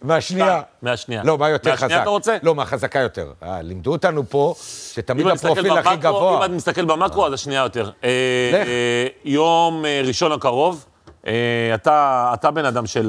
מהשנייה. מהשנייה. לא, מה יותר חזק? מהשנייה אתה רוצה? לא, מהחזקה יותר. לימדו אותנו פה שתמיד הפרופיל הכי גבוה. אם את מסתכל במקרו, אז השנייה יותר. יום ראשון הקרוב, אתה בן אדם של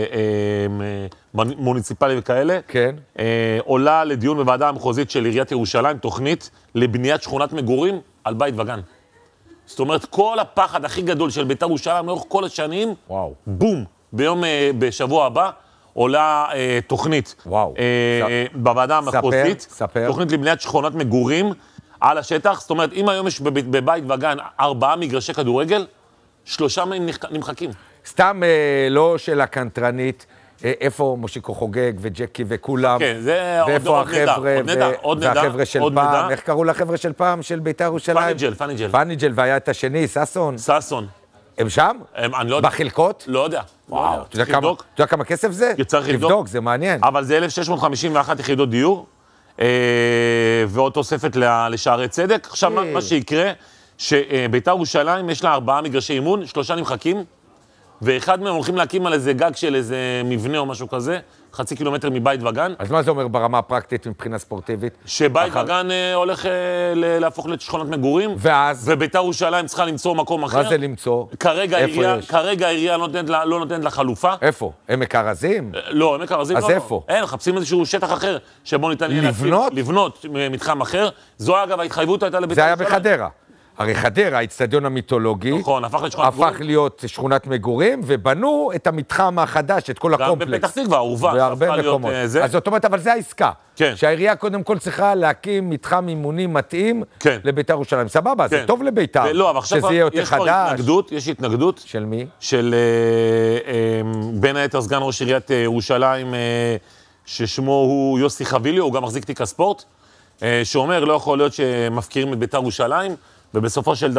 מוניציפלי וכאלה. כן. עולה לדיון בוועדה המחוזית של עיריית ירושלים, תוכנית לבניית שכונת מגורים על בית וגן. זאת אומרת, כל הפחד הכי גדול של בית"ר ירושלים לאורך כל השנים, וואו. בום, בשבוע הבא, עולה תוכנית. וואו. בוועדה המחוזית. ספר. תוכנית לבניית שכונת מגורים על השטח. זאת אומרת, אם היום יש בבית וגן 4 מגרשי כדורגל, 3 מהם נמחקים. סתם לא של הקנטרנית, איפה מושיקו חוגג וג'קי וכולם, ואיפה החבר'ה והחבר'ה של פעם, איך קראו לחבר'ה של פעם של בית"ר ירושלים? פניג'ל, והיה את השני, סאסון. הם שם? אני לא יודע. בחלקות? לא יודע. וואו, אתה יודע כמה כסף זה? צריך לבדוק, זה מעניין. אבל זה 1,651 יחידות דיור, ועוד תוספת לשערי צדק. עכשיו, מה שיקרה, שבית"ר ירושלים יש לה 4 מגרשי אימון, 3 נמחקים, ואחד מהם הולכים להקים על איזה גג של איזה מבנה או משהו כזה, 0.5 קילומטר מבית וגן. אז מה זה אומר ברמה הפרקטית מבחינה ספורטיבית? שבית וגן הולך להפוך לשכונת מגורים, ואז? ובית"ר ירושלים צריכה למצוא מקום אחר. מה זה למצוא? כרגע העירייה לא נותנת לה חלופה. איפה? עמק הארזים? לא, עמק הארזים לא. אז איפה? אין, מחפשים איזשהו שטח אחר, שבו ניתן לבנות מתחם אחר. זו אגב ההתחייבות הייתה לבית"ר ירושלים. זה היה בחדרה. הרי חדרה, האצטדיון המיתולוגי, נכון, הפך להיות שכונת מגורים, ובנו את המתחם החדש, את כל הקומפלקס. גם בפתח תקווה, עורבה. בהרבה מקומות. אז זאת אומרת, אבל זה העסקה. כן. שהעירייה קודם כל צריכה להקים מתחם אימונים מתאים לבית"ר ירושלים. סבבה, זה טוב לבית"ר. לא, אבל עכשיו יש התנגדות. של מי? של בין היתר סגן ראש עיריית ירושלים, ששמו הוא יוסי חבילי, הוא גם מחזיק תיק הספורט, שאומר, לא יכול להיות שמפקירים את בית"ר ירושלים, ובסופו של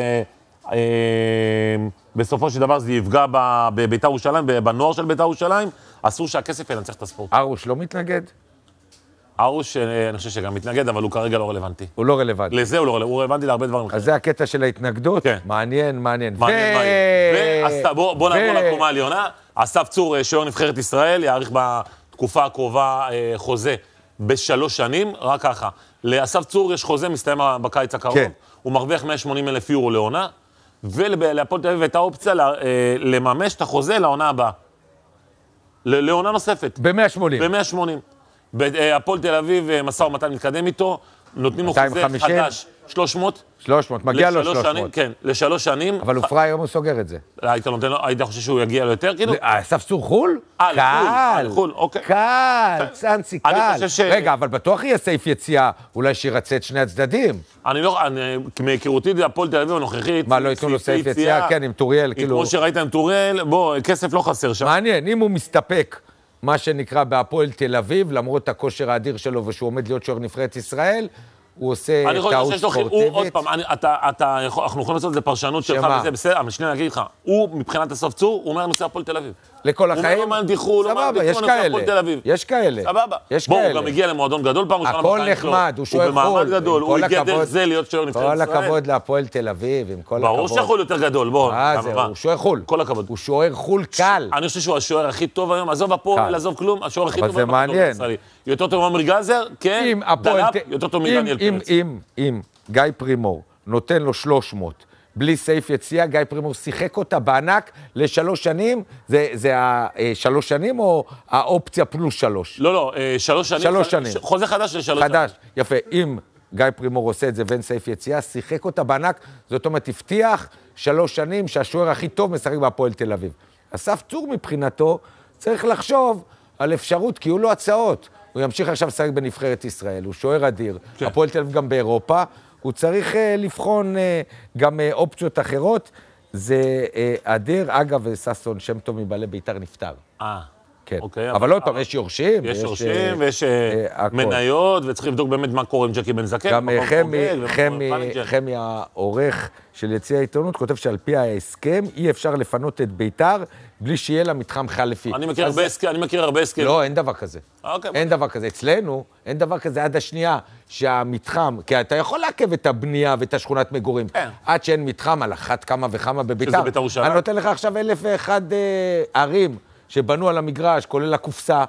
דבר זה יפגע בבית"ר ירושלים, בנוער של בית"ר ירושלים, אסור שהכסף ינצח את הספורט. ארוש לא מתנגד? ארוש, אני חושב שגם מתנגד, אבל הוא כרגע לא רלוונטי. הוא לא רלוונטי. לזה הוא לא רלוונטי, הוא רלוונטי להרבה דברים. אז זה הקטע של ההתנגדות? כן. מעניין. בוא נעבור לקומה העליונה. אסף צור, שוער נבחרת ישראל, יאריך בתקופה הקרובה חוזה ב3 שנים, רק ככה. לאסף צור יש חוזה, מסתיים בקיץ הקרוב. כן. הוא מרוויח 180,000 יורו לעונה, ולהפועל תל אביב הייתה אופציה לממש את החוזה לעונה הבאה. לעונה נוספת. ב-180. הפועל תל אביב, משא ומתן מתקדם איתו, נותנים לו חוזה חדש, 300. 300, מגיע לו 300. כן, ל3 שנים. אבל הוא פראייר, הוא סוגר את זה. היית חושב שהוא יגיע לו יותר, כאילו? אסף צור חול? חול, אוקיי. קל, צאנצי, קל. רגע, אבל בטוח יהיה סעיף יציאה, אולי שירצה את שני הצדדים. אני לא, מהיכרותי הפועל תל אביב הנוכחית, מה, לא ייתנו לו סעיף יציאה? כן, עם טוריאל, כאילו. כמו שראית עם טוריאל, בוא, כסף לא חסר שם. מעניין, אם הוא מסתפק, מה שנקרא בהפועל תל אביב, למרות הכושר האדיר שלו ושהוא עומד להיות שוער נבחרת ישראל, הוא עושה טעות ספורטיבית. עוד פעם, אנחנו יכולים לעשות את זה פרשנות שלך וזה בסדר, אבל שנייה נגיד לך, הוא מבחינת אסף צור, הוא אומר נושא הפועל תל אביב. לכל החיים? הוא אומר לו מנדיחו, סבבה, יש כאלה. סבבה. בוא, הוא גם הגיע למועדון גדול פעם ראשונה. הכל נחמד, הוא שוער חול. הוא במעמד גדול, הוא הגיע דרך זה להיות שוער נבחרת ישראל. כל הכבוד להפועל תל אביב, עם כל הכבוד. ברור שהחול יותר גדול, בוא. הוא שוער חול. כל הכבוד. הוא שוער חול קל. אני חושב שהוא השוער הכי טוב היום, עזוב הפועל, עזוב כלום, השוער הכי טוב היום. אבל זה מעניין. יותר טוב מאמיר גלזר, כן, דלאפ, יותר טוב מדניאל פרץ. אם גיא פרימור נותן לו 300, בלי סעיף יציאה, גיא פרימור שיחק אותה בענק ל3 שנים, זה 3 שנים או האופציה פלוס 3? לא, 3 שנים. 3 שנים. חוזה חדש ל3 שנים. חדש, יפה. אם גיא פרימור עושה את זה ואין סעיף יציאה, שיחק אותה בענק, זאת אומרת, הבטיח 3 שנים שהשוער הכי טוב משחק בהפועל תל אביב. אסף צור מבחינתו צריך לחשוב על אפשרות, כי הוא לא הצעות. הוא ימשיך עכשיו לשחק בנבחרת ישראל, הוא שוער אדיר, הפועל תל אביב גם באירופה, הוא צריך לבחון גם אופציות אחרות, זה אדיר, אגב, ססון שם טוב מבעלי בית"ר נפטר. כן. אבל עוד פעם, יש יורשים. יש יורשים ויש מניות, וצריך לבדוק באמת מה קורה עם ג'קי בן זקן. גם חמי העורך של יציע העיתונות, כותב שעל פי ההסכם, אי אפשר לפנות את בית"ר, בלי שיהיה לה מתחם חלפי. אני מכיר הרבה הסכם. לא, אין דבר כזה. אין דבר כזה. אצלנו, אין דבר כזה עד השנייה, שהמתחם, כי אתה יכול לעכב את הבנייה ואת השכונת מגורים, עד שאין מתחם על אחת כמה וכמה בבית"ר. אני נותן לך עכשיו 1,001 ערים, שבנו על המגרש, כולל הקופסה,